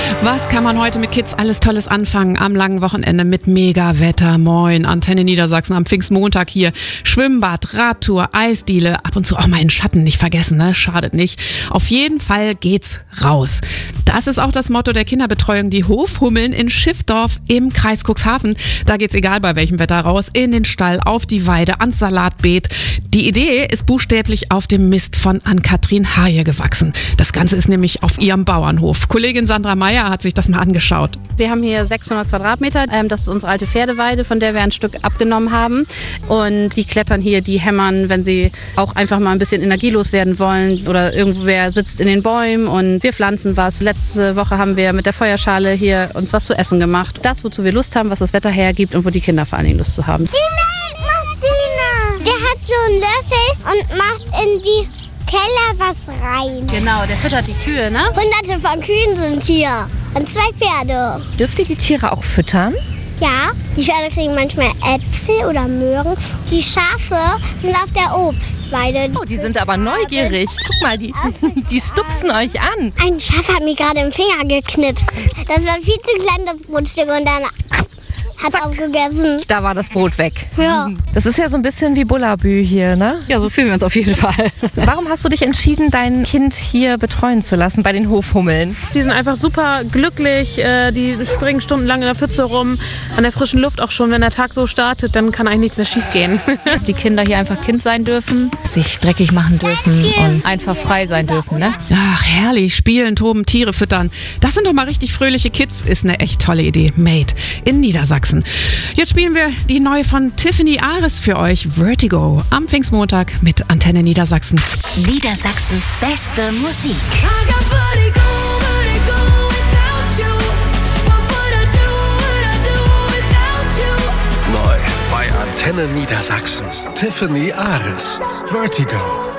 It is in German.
Was kann man heute mit Kids alles Tolles anfangen am langen Wochenende mit Mega-Wetter? Moin, Antenne Niedersachsen am Pfingstmontag hier. Schwimmbad, Radtour, Eisdiele, ab und zu auch mal in Schatten nicht vergessen, ne? Schadet nicht. Auf jeden Fall geht's raus. Das ist auch das Motto der Kinderbetreuung, die Hofhummeln in Schiffdorf im Kreis Cuxhaven. Da geht's egal bei welchem Wetter raus, in den Stall, auf die Weide, ans Salatbeet. Die Idee ist buchstäblich auf dem Mist von Ann-Kathrin Haje gewachsen. Das Ganze ist nämlich auf ihrem Bauernhof. Kollegin Sandra Meyer hat sich das mal angeschaut. Wir haben hier 600 Quadratmeter. Das ist unsere alte Pferdeweide, von der wir ein Stück abgenommen haben. Und die klettern hier, die hämmern, wenn sie auch einfach mal ein bisschen energielos werden wollen. Oder irgendwer sitzt in den Bäumen und wir pflanzen was. Letzte Woche haben wir mit der Feuerschale hier uns was zu essen gemacht. Das, wozu wir Lust haben, was das Wetter hergibt und wo die Kinder vor allen Dingen Lust zu haben. Die Melkmaschine! Der hat so einen Löffel und macht in die Keller was rein. Genau, der füttert die Kühe, ne? Hunderte von Kühen sind hier und 2 Pferde. Dürft ihr die Tiere auch füttern? Ja, die Pferde kriegen manchmal Äpfel oder Möhren. Die Schafe sind auf der Obstweide. Oh, die sind aber neugierig. Guck mal, die stupsen euch an. Ein Schaf hat mir gerade im Finger geknipst. Das war viel zu klein, das Brotstück, und dann hat es aufgegessen. Da war das Brot weg. Ja. Das ist ja so ein bisschen wie Bullabü hier, ne? Ja, so fühlen wir uns auf jeden Fall. Warum hast du dich entschieden, dein Kind hier betreuen zu lassen bei den Hofhummeln? Die sind einfach super glücklich, die springen stundenlang in der Pfütze rum, an der frischen Luft auch schon. Wenn der Tag so startet, dann kann eigentlich nichts mehr schief gehen. Dass die Kinder hier einfach Kind sein dürfen, sich dreckig machen dürfen und einfach frei sein dürfen, ne? Ach, herrlich. Spielen, toben, Tiere füttern. Das sind doch mal richtig fröhliche Kids. Ist eine echt tolle Idee. Made in Niedersachsen. Jetzt spielen wir die neue von Tiffany Ares für euch, Vertigo, am Pfingstmontag mit Antenne Niedersachsen. Niedersachsens beste Musik. Neu bei Antenne Niedersachsen. Tiffany Ares, Vertigo.